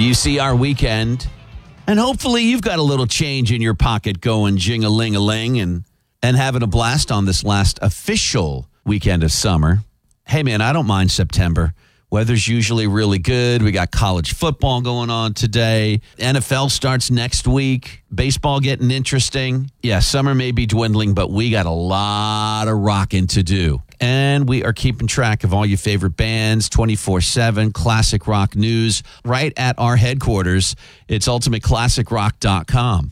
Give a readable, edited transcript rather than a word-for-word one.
You see our weekend, and hopefully you've got a little change in your pocket going jing-a-ling-a-ling and having a blast on this last official weekend of summer. Hey, man, I don't mind September. Weather's usually really good. We got college football going on today. NFL starts next week. Baseball getting interesting. Yeah, summer may be dwindling, but we got a lot of rocking to do. And we are keeping track of all your favorite bands, 24/7, classic rock news, right at our headquarters. It's ultimateclassicrock.com.